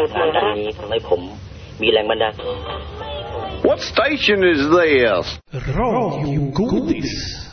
ฐานด้านนี้ทำให้ผมมีแรงบันดาล What station is this? Radio Goodies.